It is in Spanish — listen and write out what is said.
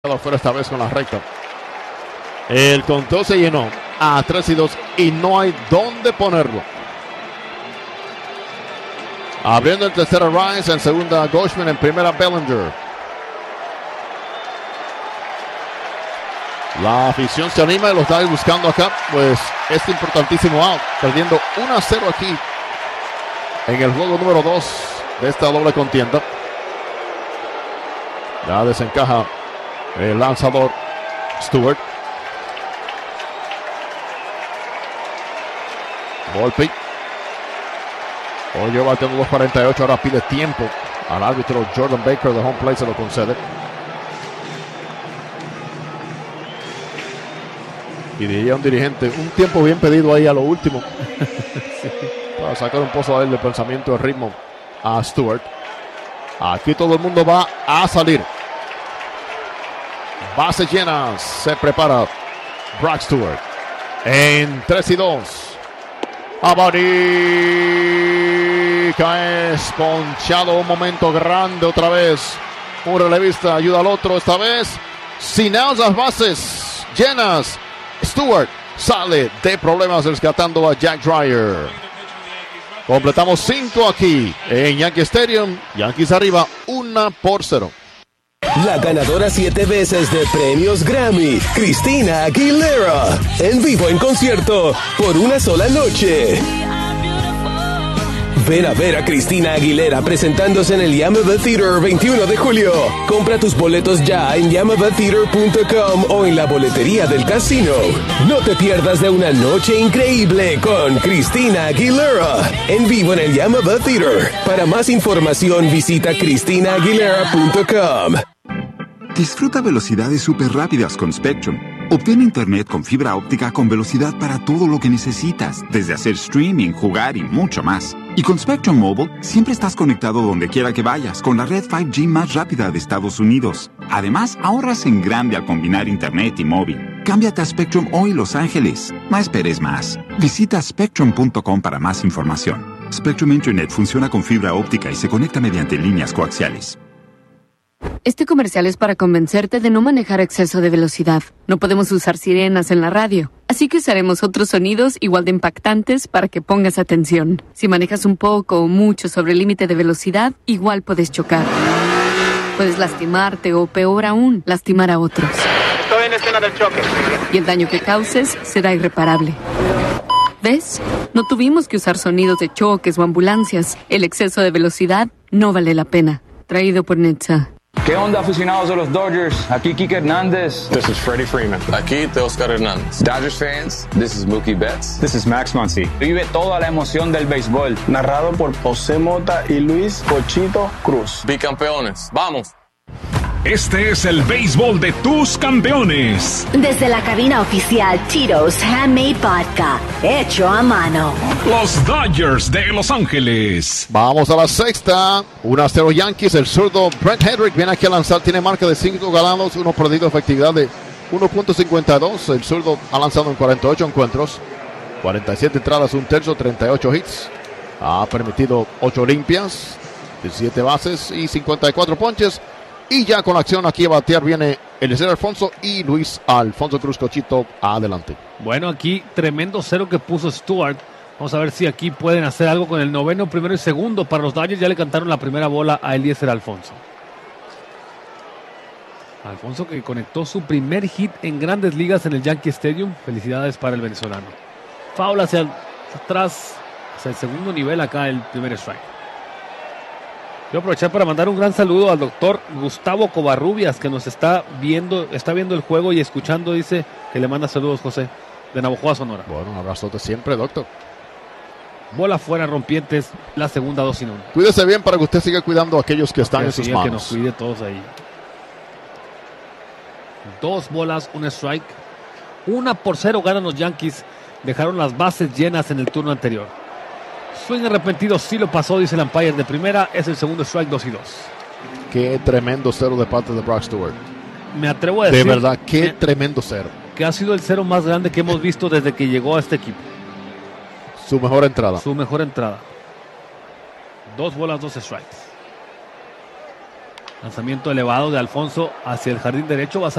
Fuera esta vez con la recta. El conteo se llenó a 3-2 y no hay dónde ponerlo. Abriendo en tercera Rice, en segunda Goshman, en primera Bellinger. La afición se anima y lo está buscando acá, pues este importantísimo out, perdiendo 1-0 aquí en el juego número 2 de esta doble contienda. Ya desencaja el lanzador Stewart. Volpe. Hoy lleva bateando 2.48. Ahora pide tiempo al árbitro Jordan Baker de home plate. Se lo concede. Y diría un dirigente, un tiempo bien pedido ahí a lo último. Sí, para sacar un pozo a él de pensamiento de ritmo a Stewart. Aquí todo el mundo va a salir. Bases llenas, se prepara Brock Stewart en 3-2. Abarica es ponchado, un momento grande otra vez. Un relevista ayuda al otro, esta vez sin outs, las bases llenas. Stewart sale de problemas rescatando a Jack Dreyer. Completamos 5 aquí en Yankee Stadium. Yankees arriba 1-0. La ganadora 7 veces de premios Grammy, Christina Aguilera, en vivo en concierto por una sola noche. Ven a ver a Christina Aguilera presentándose en el Yamava Theater 21 de julio. Compra tus boletos ya en yamavatheater.com o en la boletería del casino. No te pierdas de una noche increíble con Christina Aguilera, en vivo en el Yamava Theater. Para más información visita christinaaguilera.com. Disfruta velocidades súper rápidas con Spectrum. Obtén internet con fibra óptica con velocidad para todo lo que necesitas, desde hacer streaming, jugar y mucho más. Y con Spectrum Mobile, siempre estás conectado donde quiera que vayas, con la red 5G más rápida de Estados Unidos. Además, ahorras en grande al combinar internet y móvil. Cámbiate a Spectrum hoy, Los Ángeles. No esperes más. Visita spectrum.com para más información. Spectrum Internet funciona con fibra óptica y se conecta mediante líneas coaxiales. Este comercial es para convencerte de no manejar a exceso de velocidad. No podemos usar sirenas en la radio, así que usaremos otros sonidos igual de impactantes para que pongas atención. Si manejas un poco o mucho sobre el límite de velocidad, igual puedes chocar. Puedes lastimarte o, peor aún, lastimar a otros. Estoy en escena del choque. Y el daño que causes será irreparable. ¿Ves? No tuvimos que usar sonidos de choques o ambulancias. El exceso de velocidad no vale la pena. Traído por Netza. ¿Qué onda, aficionados de los Dodgers? Aquí Kike Hernández. This is Freddie Freeman. Aquí Teoscar Hernández. Dodgers fans, this is Mookie Betts. This is Max Muncy. Vive toda la emoción del béisbol. Narrado por José Mota y Luis Pochito Cruz. Bicampeones, ¡vamos! Este es el béisbol de tus campeones. Desde la cabina oficial Tito's Handmade Vodka, hecho a mano. Los Dodgers de Los Ángeles. Vamos a la sexta. 1-0 Yankees. El zurdo Brent Hendrick viene aquí a lanzar. Tiene marca de 5 ganados, 1 perdido, efectividad de 1.52. El zurdo ha lanzado en 48 encuentros, 47 entradas, 1/3, 38 hits. Ha permitido 8 limpias, 17 bases y 54 ponches. Y ya con acción aquí a batear viene Eliezer Alfonso y Luis Alfonso Cruz Cochito adelante. Bueno, aquí tremendo cero que puso Stewart. Vamos a ver si aquí pueden hacer algo con el noveno, primero y segundo. Para los Dodgers ya le cantaron la primera bola a Eliezer Alfonso. Alfonso que conectó su primer hit en Grandes Ligas en el Yankee Stadium. Felicidades para el venezolano. Foul hacia atrás, hacia el segundo nivel acá el primer strike. Quiero aprovechar para mandar un gran saludo al doctor Gustavo Covarrubias, que nos está viendo el juego y escuchando. Dice que le manda saludos, José, de Navojoa, Sonora. Bueno, un abrazo de siempre, doctor. Bola fuera, Rompientes, la segunda 2-1. Cuídese bien para que usted siga cuidando a aquellos que están en sus manos. Que nos cuide todos ahí. 2 bolas, 1 strike. 1-0 ganan los Yankees. Dejaron las bases llenas en el turno anterior. Swing arrepentido, sí lo pasó, dice el umpire de primera. Es el segundo strike, 2-2. Qué tremendo cero de parte de Brock Stewart. Me atrevo a decir. De verdad, qué tremendo cero. Que ha sido el cero más grande que hemos visto desde que llegó a este equipo. Su mejor entrada. 2 bolas, 2 strikes. Lanzamiento elevado de Alfonso hacia el jardín derecho. Va a salir